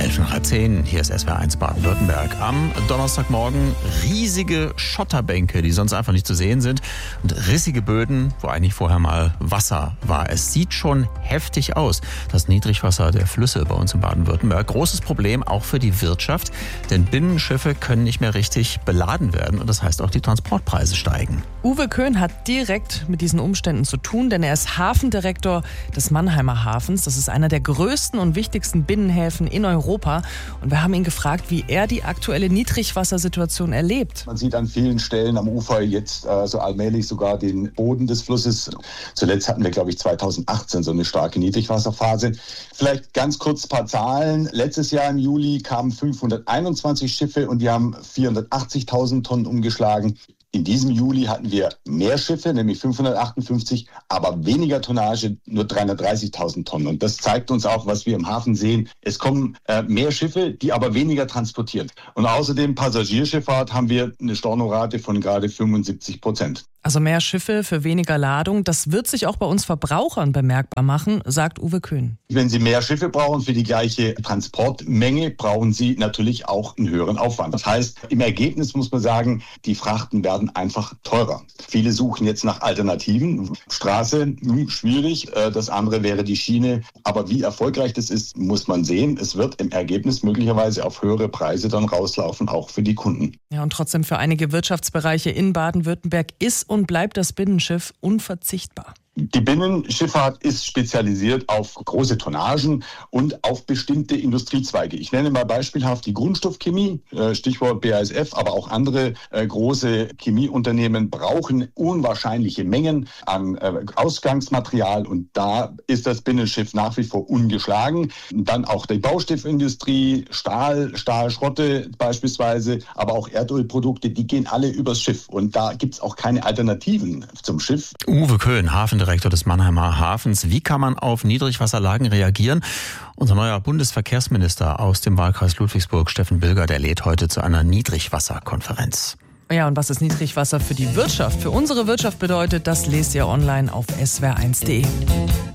11:10, hier ist SWR1 Baden-Württemberg. Am Donnerstagmorgen riesige Schotterbänke, die sonst einfach nicht zu sehen sind, und rissige Böden, wo eigentlich vorher mal Wasser war. Es sieht schon heftig aus, das Niedrigwasser der Flüsse bei uns in Baden-Württemberg. Großes Problem auch für die Wirtschaft, denn Binnenschiffe können nicht mehr richtig beladen werden und das heißt auch, die Transportpreise steigen. Uwe Köhn hat direkt mit diesen Umständen zu tun, denn er ist Hafendirektor des Mannheimer Hafens. Das ist einer der größten und wichtigsten Binnenhäfen in Europa. Und wir haben ihn gefragt, wie er die aktuelle Niedrigwassersituation erlebt. Man sieht an vielen Stellen am Ufer jetzt so allmählich sogar den Boden des Flusses. Zuletzt hatten wir, glaube ich, 2018 so eine starke Niedrigwasserphase. Vielleicht ganz kurz ein paar Zahlen. Letztes Jahr im Juli kamen 521 Schiffe und die haben 480.000 Tonnen umgeschlagen. In diesem Juli hatten wir mehr Schiffe, nämlich 558, aber weniger Tonnage, nur 330.000 Tonnen. Und das zeigt uns auch, was wir im Hafen sehen. Es kommen mehr Schiffe, die aber weniger transportieren. Und außerdem Passagierschifffahrt haben wir eine Stornorate von gerade 75%. Also mehr Schiffe für weniger Ladung, das wird sich auch bei uns Verbrauchern bemerkbar machen, sagt Uwe Köhn. Wenn Sie mehr Schiffe brauchen für die gleiche Transportmenge, brauchen Sie natürlich auch einen höheren Aufwand. Das heißt, im Ergebnis muss man sagen, die Frachten werden einfach teurer. Viele suchen jetzt nach Alternativen. Straße, schwierig. Das andere wäre die Schiene. Aber wie erfolgreich das ist, muss man sehen. Es wird im Ergebnis möglicherweise auf höhere Preise dann rauslaufen, auch für die Kunden. Ja, und trotzdem für einige Wirtschaftsbereiche in Baden-Württemberg ist und bleibt das Binnenschiff unverzichtbar. Die Binnenschifffahrt ist spezialisiert auf große Tonnagen und auf bestimmte Industriezweige. Ich nenne mal beispielhaft die Grundstoffchemie, Stichwort BASF, aber auch andere große Chemieunternehmen brauchen unwahrscheinliche Mengen an Ausgangsmaterial und da ist das Binnenschiff nach wie vor ungeschlagen. Dann auch die Baustoffindustrie, Stahlschrotte beispielsweise, aber auch Erdölprodukte, die gehen alle übers Schiff und da gibt es auch keine Alternativen zum Schiff. Uwe Köhn, Hafendirektor des Mannheimer Hafens. Wie kann man auf Niedrigwasserlagen reagieren? Unser neuer Bundesverkehrsminister aus dem Wahlkreis Ludwigsburg, Steffen Bilger, der lädt heute zu einer Niedrigwasserkonferenz. Ja, und was das Niedrigwasser für die Wirtschaft, für unsere Wirtschaft bedeutet, das lest ihr online auf swr1.de.